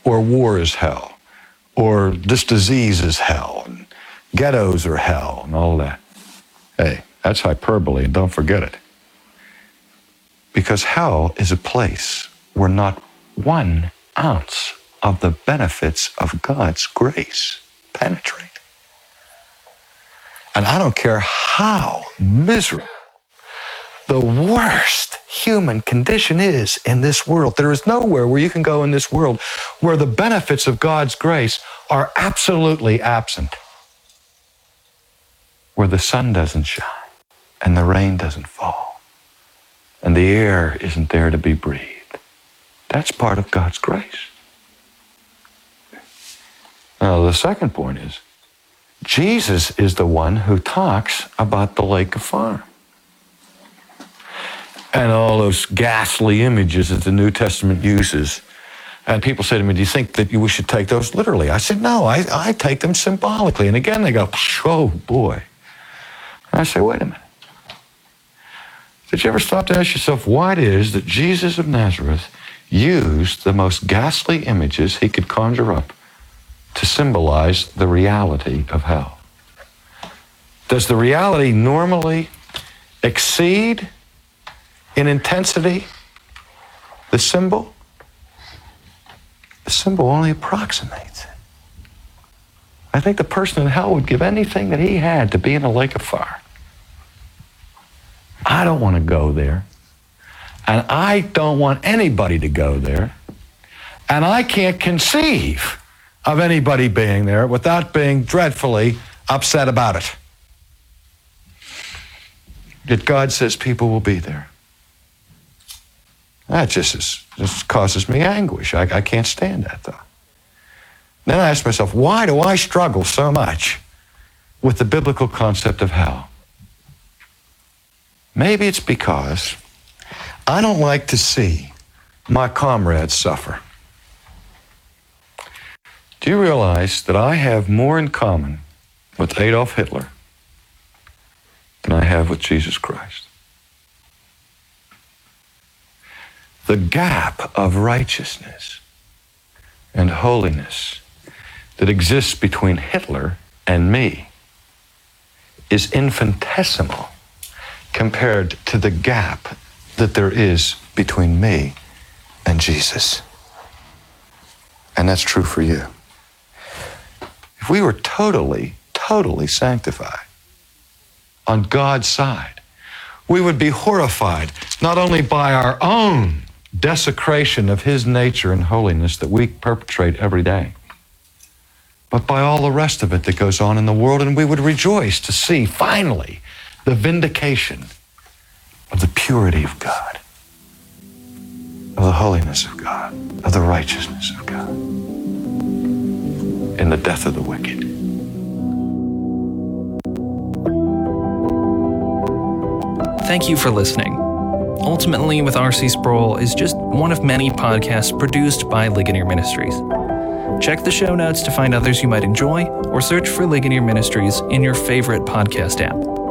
or war is hell, or this disease is hell, and ghettos are hell, and all that. Hey, that's hyperbole, and don't forget it. Because hell is a place where not 1 ounce of the benefits of God's grace penetrate. And I don't care how miserable the worst human condition is in this world. There is nowhere where you can go in this world where the benefits of God's grace are absolutely absent. Where the sun doesn't shine and the rain doesn't fall and the air isn't there to be breathed. That's part of God's grace. Now, the second point is, Jesus is the one who talks about the lake of fire. And all those ghastly images that the New Testament uses. And people say to me, do you think that we should take those literally? I said, no, I take them symbolically. And again, they go, oh boy. And I say, wait a minute. Did you ever stop to ask yourself why it is that Jesus of Nazareth used the most ghastly images he could conjure up to symbolize the reality of hell? Does the reality normally exceed in intensity the symbol? The symbol only approximates it. I think the person in hell would give anything that he had to be in a lake of fire. I don't want to go there. And I don't want anybody to go there. And I can't conceive of anybody being there without being dreadfully upset about it. Yet God says people will be there. That just causes me anguish. I can't stand that thought. Then I ask myself, why do I struggle so much with the biblical concept of hell? Maybe it's because I don't like to see my comrades suffer. Do you realize that I have more in common with Adolf Hitler than I have with Jesus Christ? The gap of righteousness and holiness that exists between Hitler and me is infinitesimal compared to the gap that there is between me and Jesus. And that's true for you. If we were totally sanctified on God's side, we would be horrified not only by our own desecration of his nature and holiness that we perpetrate every day, but by all the rest of it that goes on in the world, and we would rejoice to see finally the vindication of the purity of God, of the holiness of God, of the righteousness of God, in the death of the wicked. Thank you for listening. Ultimately with R.C. Sproul is just one of many podcasts produced by Ligonier Ministries. Check the show notes to find others you might enjoy, or search for Ligonier Ministries in your favorite podcast app.